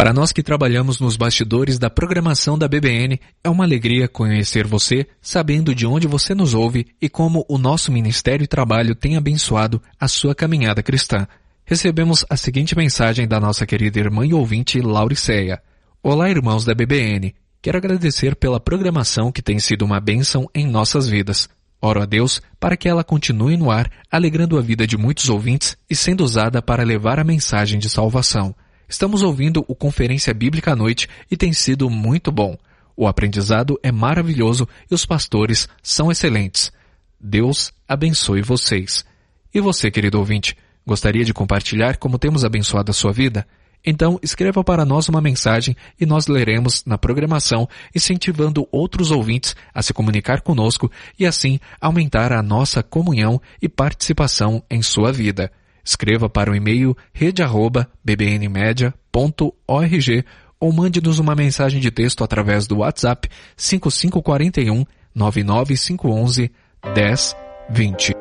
Para nós que trabalhamos nos bastidores da programação da BBN, é uma alegria conhecer você, sabendo de onde você nos ouve e como o nosso Ministério e Trabalho tem abençoado a sua caminhada cristã. Recebemos a seguinte mensagem da nossa querida irmã e ouvinte Lauriceia. Olá, irmãos da BBN. Quero agradecer pela programação que tem sido uma bênção em nossas vidas. Oro a Deus para que ela continue no ar, alegrando a vida de muitos ouvintes e sendo usada para levar a mensagem de salvação. Estamos ouvindo o Conferência Bíblica à Noite e tem sido muito bom. O aprendizado é maravilhoso e os pastores são excelentes. Deus abençoe vocês. E você, querido ouvinte, gostaria de compartilhar como temos abençoado a sua vida? Então, escreva para nós uma mensagem e nós leremos na programação, incentivando outros ouvintes a se comunicar conosco e assim aumentar a nossa comunhão e participação em sua vida. Escreva para o e-mail rede@bbnmedia.org ou mande-nos uma mensagem de texto através do WhatsApp 5541 99511 1020.